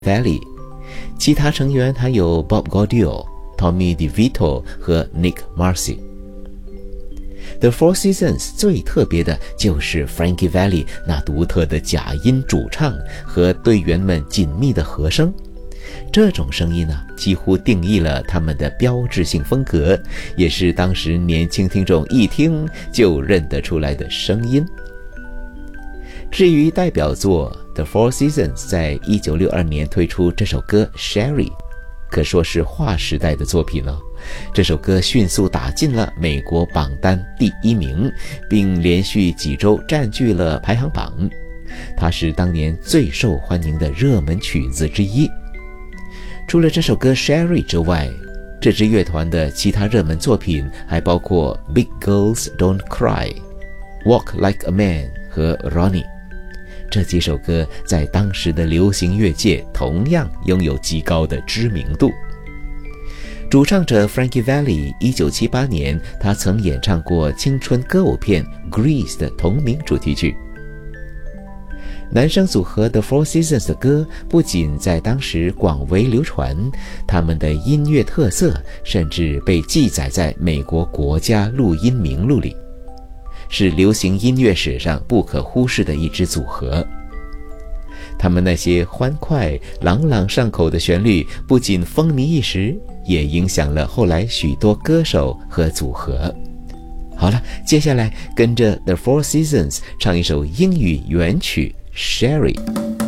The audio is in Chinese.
Valley， 其他成员还有 Bob Gaudio、Tommy DeVito 和 Nick Marcy。The Four Seasons 最特别的就是 Frankie Valli 那独特的假音主唱和队员们紧密的和声，这种声音呢，几乎定义了他们的标志性风格，也是当时年轻听众一听就认得出来的声音。至于代表作 The Four Seasons 在1962年推出这首歌 Sherry， 可说是划时代的作品了。这首歌迅速打进了美国榜单第1名，并连续几周占据了排行榜。它是当年最受欢迎的热门曲子之一。除了这首歌 Sherry 之外，这支乐团的其他热门作品还包括 Big Girls Don't Cry、Walk Like a Man 和 Ronnie。这几首歌在当时的流行乐界同样拥有极高的知名度。主唱者 Frankie Valli 1978年他曾演唱过青春歌舞片 Grease 的同名主题曲。男生组合 The Four Seasons 的歌不仅在当时广为流传，他们的音乐特色甚至被记载在美国国家录音名录里，是流行音乐史上不可忽视的一支组合。他们那些欢快朗朗上口的旋律不仅风靡一时，也影响了后来许多歌手和组合。好了，接下来跟着 The Four Seasons 唱一首英语原曲 Sherry。